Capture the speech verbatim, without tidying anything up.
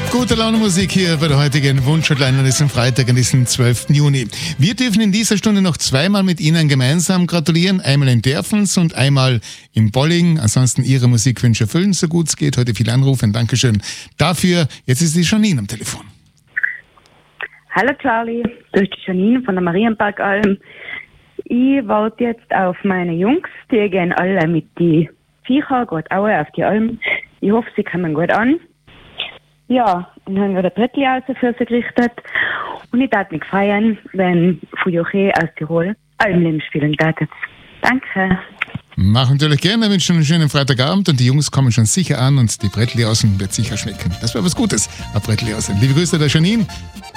Gute Laune Musik hier bei der heutigen Wunschhotline an diesem Freitag, an diesem zwölften Juni. Wir dürfen in dieser Stunde noch zweimal mit Ihnen gemeinsam gratulieren. Einmal in Derfens und einmal im Bolling. Ansonsten Ihre Musikwünsche erfüllen, so gut es geht. Heute viele Anrufe. Ein Dankeschön dafür. Jetzt ist die Janine am Telefon. Hallo Charlie, das ist die Janine von der Marienbergalm. Ich warte jetzt auf meine Jungs. Die gehen alle mit die Viecher, gerade auch auf die Alm. Ich hoffe, sie kommen gut an. Ja, dann haben wir den Brettli aus für sie gerichtet. Und ich würde mich freuen, wenn Fujoche aus Tirol Almleben spielen würdet. Danke. Mach natürlich gerne, ich wünsche einen schönen Freitagabend und die Jungs kommen schon sicher an und die Brettli außen wird sicher schmecken. Das wäre was Gutes, ein Brettli außen. Liebe Grüße der Janine.